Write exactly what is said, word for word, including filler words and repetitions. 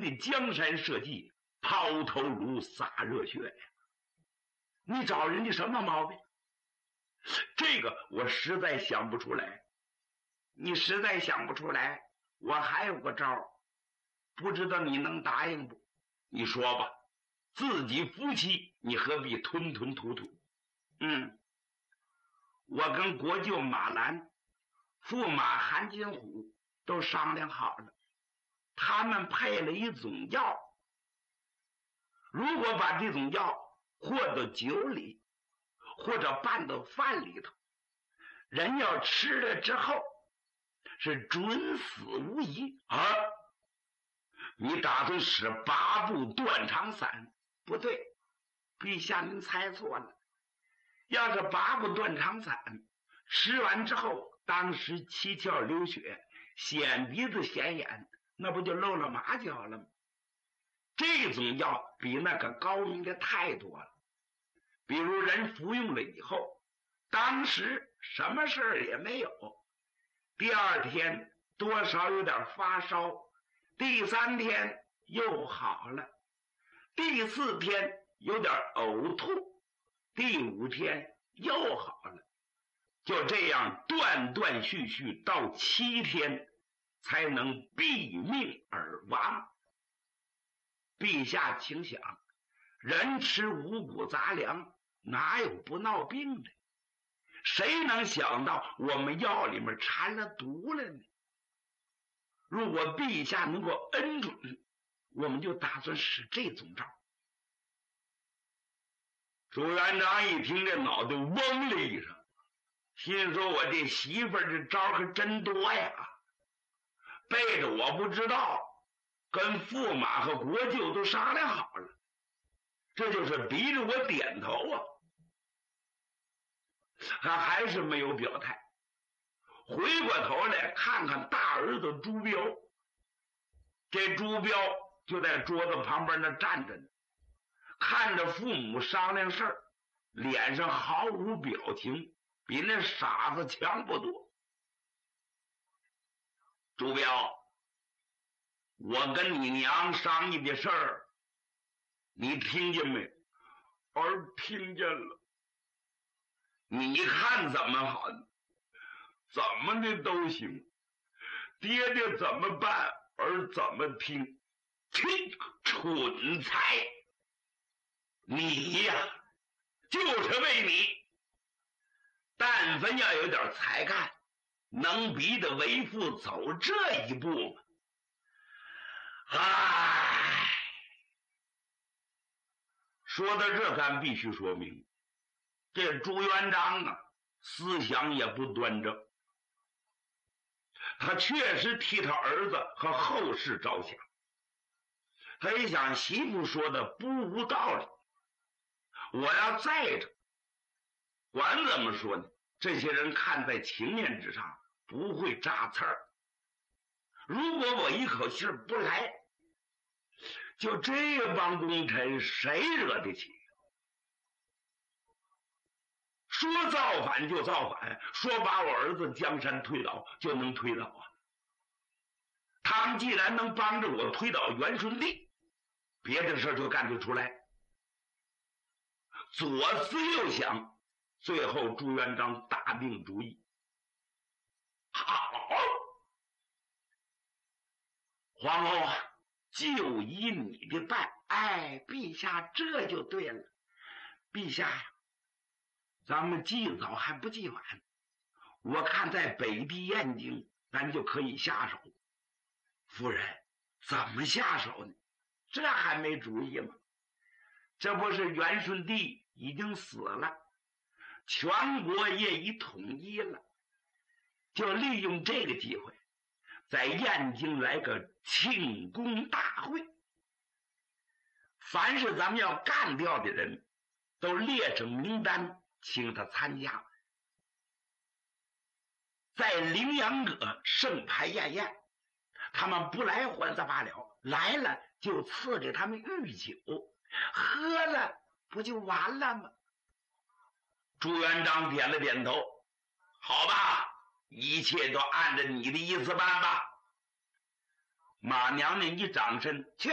的江山社稷，抛头颅洒热血呀！你找人家什么毛病？这个我实在想不出来。你实在想不出来，我还有个招，不知道你能答应不？你说吧，自己夫妻，你何必吞吞吐吐？嗯，我跟国舅马兰、驸马韩金虎都商量好了，他们配了一种药，如果把这种药和到酒里，或者拌到饭里头，人要吃了之后是准死无疑啊！你打算使八步断肠散？不对，陛下您猜错了。要是八步断肠散吃完之后，当时七窍流血，显鼻子显眼，那不就露了马脚了吗？这种药比那个高明的太多了。比如人服用了以后，当时什么事儿也没有，第二天多少有点发烧，第三天又好了，第四天有点呕吐，第五天又好了，就这样断断续续到七天才能毙命而亡。陛下请想，人吃五谷杂粮哪有不闹病的？谁能想到我们药里面掺了毒了呢？如果陛下能够恩准，我们就打算使这种招。朱元璋一听，这脑袋嗡了一声，心说我这媳妇儿这招可真多呀，背着我不知道，跟驸马和国舅都商量好了，这就是逼着我点头啊。他还是没有表态，回过头来看看大儿子朱标，这朱标就在桌子旁边那站着呢，看着父母商量事儿，脸上毫无表情，比那傻子强不多。朱标，我跟你娘商议的事儿，你听见没？儿听见了。你看怎么好？怎么的都行，爹爹怎么办，儿怎么听。听，蠢材！你呀，就是为你，但凡要有点才干，能逼得为父走这一步吗？唉，说到这，咱必须说明，这朱元璋啊，思想也不端正，他确实替他儿子和后世着想。他一想，媳妇说的不无道理，我要在着，管怎么说呢，这些人看在情面之上，不会扎刺儿。如果我一口气不来，就这帮功臣谁惹得起？说造反就造反，说把我儿子江山推倒就能推倒啊！他们既然能帮着我推倒元顺帝，别的事就干得出来。左思右想，最后朱元璋打定主意，好，皇后啊，就依你的办。哎，陛下这就对了。陛下呀，咱们既早还不既晚，我看在北地燕京，咱就可以下手。夫人，怎么下手呢？这还没主意吗？这不是元顺帝已经死了，全国也已统一了，就利用这个机会，在燕京来个庆功大会。凡是咱们要干掉的人，都列成名单，请他参加。在羚羊阁盛牌宴宴，他们不来还则罢了，来了就赐给他们御酒，喝了不就完了吗？朱元璋点了点头，好吧，一切都按照你的意思办吧。马娘娘一掌声，去。